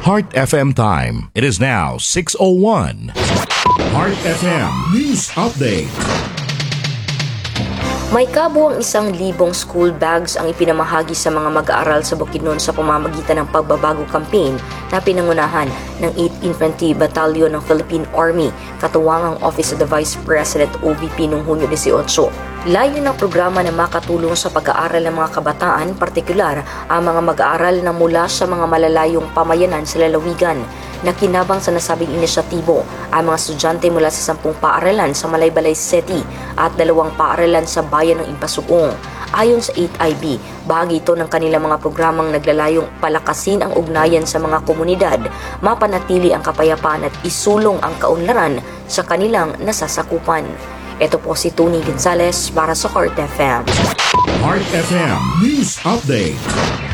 Heart FM time. It is now 6:01. Heart FM News Update. May kabuang 1,000 school bags ang ipinamahagi sa mga mag-aaral sa Bukidnon sa pamamagitan ng pagbabago campaign na pinangunahan ng 8th Infantry Battalion ng Philippine Army, katuwang ang Office of the Vice President OVP noong Hunyo 18. Layo ng programa na makatulong sa pag-aaral ng mga kabataan, partikular ang mga mag-aaral na mula sa mga malalayong pamayanan sa lalawigan. Nakinabang sa nasabing inisyatibo ang mga estudyante mula sa 10 paaralan sa Malaybalay City at 2 paaralan sa bayan ng Impasugong. Ayon sa 8IB, bahagi ito ng kanilang mga programang naglalayong palakasin ang ugnayan sa mga komunidad, mapanatili ang kapayapaan at isulong ang kaunlaran sa kanilang nasasakupan. Ito po si Tony Gonzales para sa Heart FM. Heart FM News Update.